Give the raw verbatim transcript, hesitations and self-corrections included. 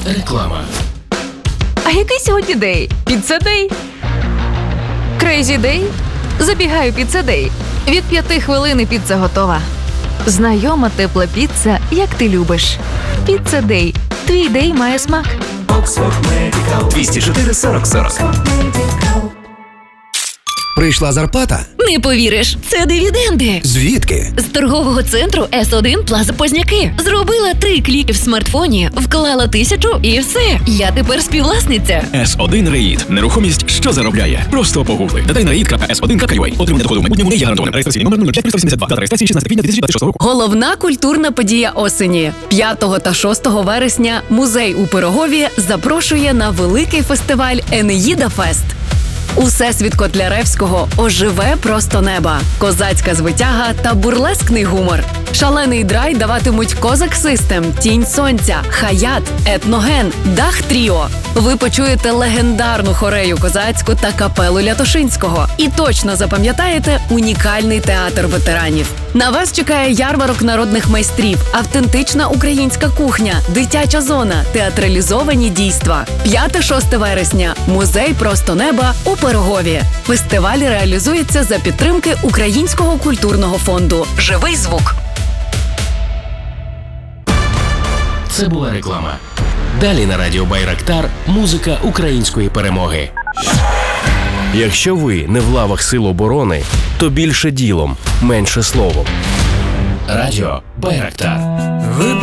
Реклама. А який сьогодні день? Піца-дей? Крейзі-дей? Забігаю піца-дей. Від п'яти хвилин піца готова. Знайома тепла піца, як ти любиш. Піца-дей. Твій дей має смак. двісті чотири сорок сорок. Прийшла зарплата? Не повіриш, це дивіденди. Звідки? З торгового центру Ес один Плаза Позняки. Зробила три кліки в смартфоні, вклала тисячу і все. Я тепер співвласниця. Ес один Реїд. Нерухомість, що заробляє. Просто погугли. Детай на реїд крапка ес один крапка ю а. Отримання доходу в майбутньому не є гарантованим. Реєстраційний номер нуль п'ять вісімдесят два. Дата реєстрації шістнадцяте квітня дві тисячі двадцять шостого року. Головна культурна подія осені. п'ятого та шостого вересня музей у Пирогові запрошує на великий фестиваль Енеїда Фест. Усесвіт Котляревського оживе просто неба, козацька звитяга та бурлескний гумор. Шалений драй даватимуть Козак Систем, Тінь Сонця, Хаят, Етноген, Дах Тріо. Ви почуєте легендарну хорею козацьку та капелу Лятошинського. І точно запам'ятаєте унікальний театр ветеранів. На вас чекає ярмарок народних майстрів, автентична українська кухня, дитяча зона, театралізовані дійства. п'яте-шосте вересня. Музей просто неба у Пирогові. Фестиваль реалізується за підтримки Українського культурного фонду «Живий звук». Це була реклама. Далі на радіо Байрактар музика української перемоги. Якщо ви не в лавах Сил оборони, то більше ділом, менше словом. Радіо Байрактар.